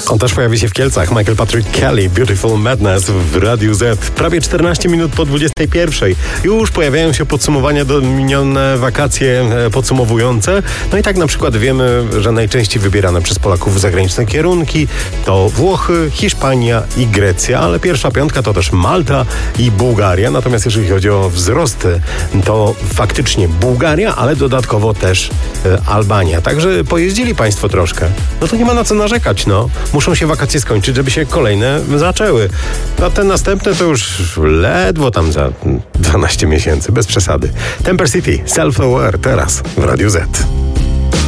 On też pojawi się w Kielcach. Michael Patrick Kelly, Beautiful Madness w Radiu Z. Prawie 14 minut po 21. Już pojawiają się podsumowania do minione wakacje podsumowujące. No i tak na przykład wiemy, że najczęściej wybierane przez Polaków zagraniczne kierunki to Włochy, Hiszpania i Grecja, ale pierwsza piątka to też Malta i Bułgaria. Natomiast jeżeli chodzi o wzrosty, to faktycznie Bułgaria, ale dodatkowo też Albania. Także pojeździli Państwo troszkę. No to nie ma na co narzekać, no. Muszą się wakacje skończyć, żeby się kolejne zaczęły. A te następne to już ledwo tam za 12 miesięcy, bez przesady. Temper City, Self-Aware teraz w Radiu Z.